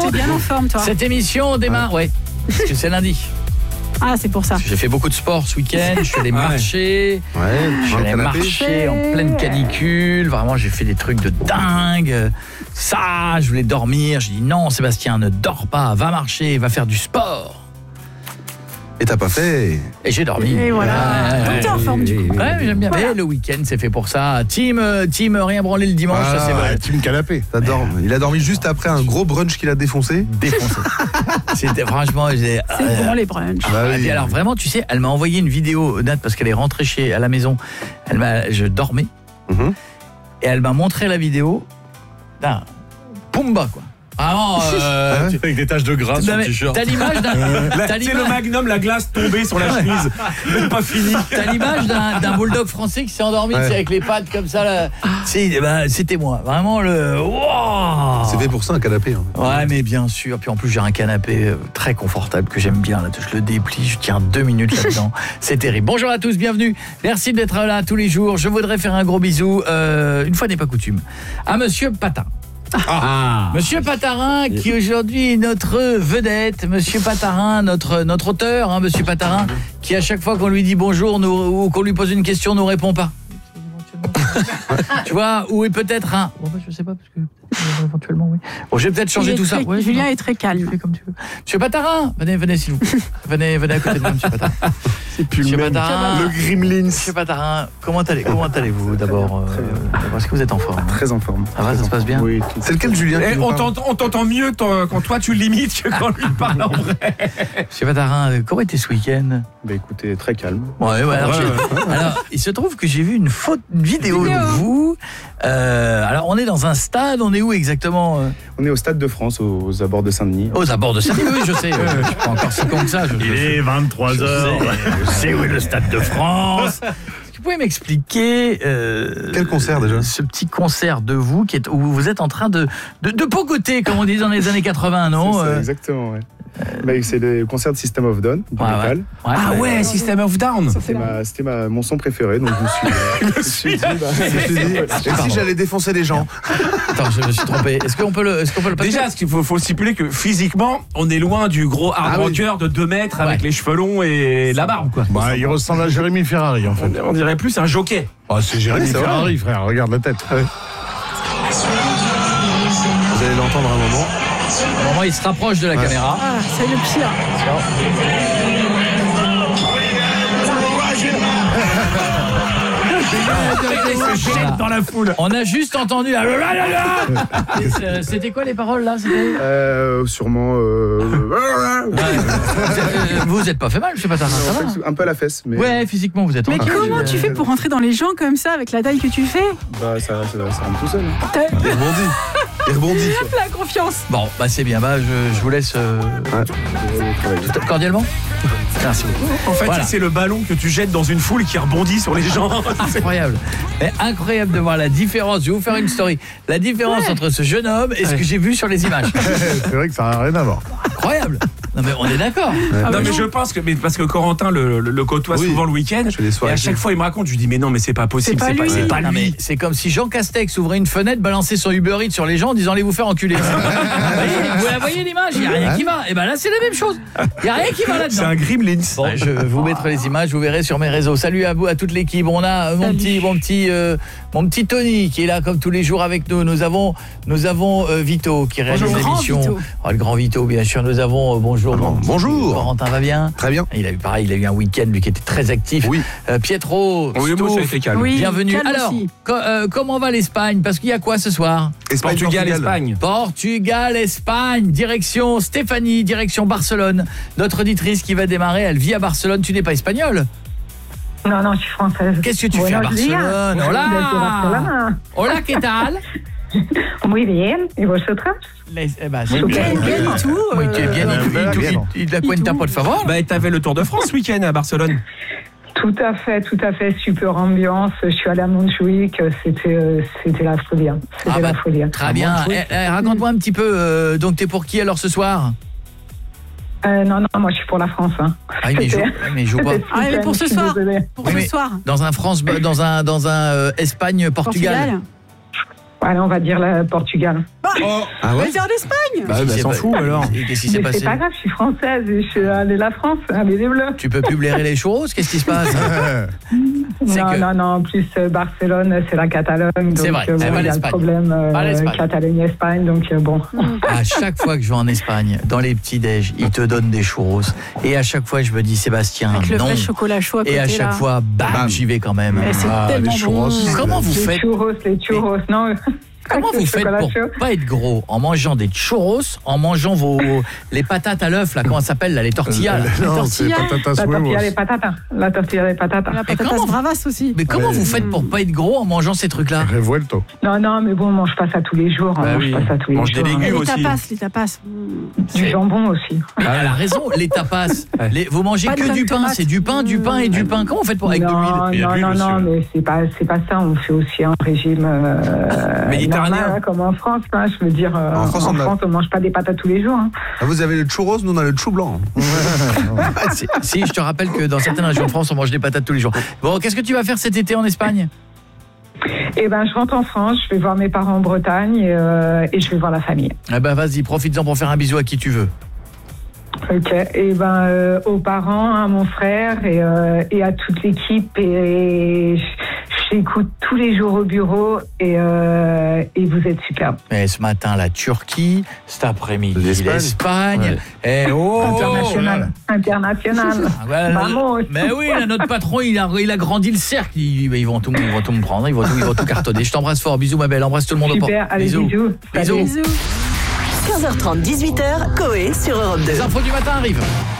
T'es bien en forme, toi. Cette émission démarre, ouais, parce que c'est lundi. Ah, c'est pour ça. J'ai fait beaucoup de sport ce week-end, je suis allé marcher. Je suis allé marcher en pleine canicule. Vraiment, j'ai fait des trucs de dingue. Ça, je voulais dormir. J'ai dit non, Sébastien, ne dors pas. Va marcher, va faire du sport. Et t'as pas fait. Et j'ai dormi. Et voilà. Donc t'es en forme du coup. Ouais, j'aime bien. Voilà. Mais le week-end, c'est fait pour ça. Team rien branlé le dimanche, ça c'est vrai. Team canapé. Il a dormi juste après un gros brunch qu'il a défoncé. Défoncé. C'était franchement, C'est bon les brunchs. Et puis alors vraiment, tu sais, elle m'a envoyé une vidéo, Nat, parce qu'elle est rentrée à la maison. Je dormais. Et elle m'a montré la vidéo d'un Pumba, quoi. Vraiment, avec des taches de gras sur le t-shirt. T'as l'image d'un... C'est le magnum, la glace tombée sur la chemise. C'est pas fini. T'as l'image d'un bulldog français qui s'est endormi, tu sais, avec les pattes comme ça. Là. C'était moi. Vraiment le... Wow. C'est fait pour ça un canapé. Ouais, mais bien sûr. Puis en plus, j'ai un canapé très confortable que j'aime bien. Là, je le déplie, je tiens 2 minutes là-dedans. C'est terrible. Bonjour à tous, bienvenue. Merci d'être là tous les jours. Je voudrais faire un gros bisou, une fois n'est pas coutume, à Monsieur Patin. Monsieur Patarin qui aujourd'hui est notre vedette, Monsieur Patarin, notre auteur, hein, Monsieur Patarin, qui à chaque fois qu'on lui dit bonjour ou qu'on lui pose une question, nous répond pas. Tu vois, ou peut-être un... Bon, je sais pas, parce que éventuellement, oui. Bon, je vais peut-être changer tout ça. Ouais, Julien est très calme. Fais comme tu veux. Monsieur Patarin, venez s'il vous plaît. Venez à côté de moi, Monsieur Patarin. C'est plus Monsieur le même. Patarin, Le Gremlins. Monsieur Patarin, comment allez-vous d'abord est-ce que vous êtes en forme? Très en forme. Ça va, ça se passe bien? Oui. C'est lequel Julien qui nous On parle t'entend mieux quand toi tu limites que quand lui parle en vrai. Monsieur Patarin, comment était ce week-end? Bah écoutez, très calme. Ouais, alors, il se trouve que j'ai vu une vidéo de vous. Alors, on est dans un stade, on est où exactement? On est au Stade de France, aux abords de Saint-Denis. Aux abords de Saint-Denis, oui, je sais. Je suis pas encore si con que ça. Il est 23h. Je sais où est le Stade de France. Vous pouvez m'expliquer Quel concert déjà? Ce petit concert de vous où vous êtes en train de pogoter, comme on dit dans les années 80, non? C'est ça, exactement, ouais. Bah, c'est le concert de System of Down, du métal. System of Down. C'était mon son préféré, donc je me suis dit, Et si j'allais défoncer les gens? Attends, je me suis trompé. Est-ce qu'on peut le passer? Déjà, il faut stipuler que physiquement, on est loin du gros hard rocker de 2 mètres avec les cheveux longs et la barbe, quoi. Bah, il ressemble à Jérémy Ferrari en fait. On dirait plus un jockey. Oh, c'est Jérémy c'est Ferrari, frère, regarde la tête. Vous allez l'entendre un moment. Au moment où il se rapproche de la caméra. Ah, c'est le pire. Il se jette dans la foule. On a juste entendu C'était quoi les paroles là? sûrement... Vous êtes pas fait mal, je sais pas, ça va? un peu à la fesse, mais... Ouais, physiquement vous êtes en Mais train. comment tu fais pour rentrer dans les gens comme ça, avec la taille que tu fais? Bah, ça rentre tout seul. Il rebondit. La confiance. Bon, bah c'est bien, bah je vous laisse cordialement. Merci beaucoup. En fait, Voilà. c'est le ballon que tu jettes dans une foule qui rebondit sur les gens. Incroyable. Mais incroyable de voir la différence. Je vais vous faire une story. La différence entre ce jeune homme et ce que j'ai vu sur les images. C'est vrai que ça n'a rien à voir. Incroyable. Non mais on est d'accord. Non mais je pense que parce que Corentin le côtoie souvent le week-end et à chaque fois il me raconte, je lui dis mais non mais c'est pas possible, c'est pas Non, mais lui. c'est comme si Jean Castex ouvrait une fenêtre, balançait son Uber Eats sur les gens en disant allez vous faire enculer. Vous la voyez l'image, il n'y a rien qui va. Et ben là c'est la même chose. Il n'y a rien qui va là-dedans. C'est un Gremlins. Bon, je vous mettrai les images, vous verrez sur mes réseaux. Salut à vous, à toute l'équipe. On a mon petit Tony qui est là comme tous les jours avec nous. Nous avons Vito qui réalise l'émission. Oh, le grand Vito, bien sûr. Nous avons bonjour. Bonjour. Corentin va bien? Très bien. Il a eu un week-end lui qui était très actif. Oui. Pietro, Oui, moi ça a été calme. Oui, bienvenue. calme Alors, aussi. comment va l'Espagne? Parce qu'il y a quoi ce soir? Portugal, Espagne. Portugal, Espagne, direction Stéphanie, direction Barcelone. Notre auditrice qui va démarrer, elle vit à Barcelone. Tu n'es pas espagnole? Non, je suis française. Qu'est-ce que tu fais à Barcelone? Hola! Hola, ¿qué tal? Muy bien. ¿Y vosotras? C'est bien du tout. Oui, tu es bien y la cuenta, por favor. Bah t'avais le Tour de France ce week-end à Barcelone. Tout à fait. Super ambiance. Je suis allée à Montjuïc. C'était la folie. C'était la folie. Très bien. Raconte-moi un petit peu. Donc, t'es pour qui alors ce soir? Non, moi je suis pour la France. Hein. Ah oui, mais il joue pas. Ah mais pour ce soir. Pour ce soir. Dans un Espagne-Portugal. Allez, on va dire le Portugal. Ah ouais? Vas-y en Espagne. Bah, s'en fout alors. Qu'est-ce qui s'est Mais passé? c'est pas grave, je suis française et je suis allée la France, allez les Bleus. Tu peux plus blairer les churros? Qu'est-ce qui se passe? C'est Non, que- non, non, en plus Barcelone, c'est la Catalogne, donc C'est vrai, bon, c'est pas il y a le l'Espagne. problème Pas l'Espagne. Catalogne-Espagne, donc bon. À chaque fois que je vais en Espagne, dans les petits-déj, ils te donnent des churros. Et à chaque fois, je me dis, Sébastien, Avec le non. vrai chocolat chaud à côté Et à chaque là. fois, bam, j'y vais quand même. Mais c'est Ah, tellement les churros. bon. Comment vous faites? Les churros, non. Comment Avec vous le faites chocolat pour chaud. pas être gros en mangeant des churros, en mangeant les patates à l'œuf là, comment ça s'appelle là, les tortillas là. Non, c'est tortillas. patatas La tortilla huevos. de patata. La tortilla de patata. La patatas comment- bravas aussi. Mais comment Ouais. vous faites pour pas être gros en mangeant ces trucs là? Revuelto. Non, non, mais bon, on mange pas ça tous les jours. Bah On mange oui. pas ça tous les Mange des jours. légumes. Et les aussi. tapas. Du jambon aussi. Mais elle a raison, les tapas. Vous mangez Pas de que du pain, tomate. c'est du pain et du pain. Comment vous faites pour avec de l'huile? Non, Il y a de l'huile non, aussi, non, ouais. mais c'est pas ça. On fait aussi un régime Méditerranéen. normal, hein, comme en France. Hein, je veux dire, En France, on mange pas des patates tous les jours. Hein. Ah, vous avez le churros, nous on a le chou blanc. Si, je te rappelle que dans certaines régions de France, on mange des patates tous les jours. Bon, qu'est-ce que tu vas faire cet été en Espagne? Et ben, je rentre en France, je vais voir mes parents en Bretagne et je vais voir la famille. Eh ben vas-y, profites-en pour faire un bisou à qui tu veux. Ok. Et ben, aux parents, à mon frère et à toute l'équipe. Et j'écoute tous les jours au bureau et vous êtes superbes. Et ce matin, la Turquie, cet après-midi, L'Espagne. l'Espagne. Et International. International. Ah, ouais, Vamos. mais oui, là, notre patron, il a grandi le cercle. Ils vont tout me prendre, ils vont tout cartonner. Je t'embrasse fort. Bisous, ma belle. Embrasse tout le monde au port. Super. Allez, bisous. Bisous. Bisous. 15h30, 18h, Coé sur Europe 2. Les infos du matin arrivent.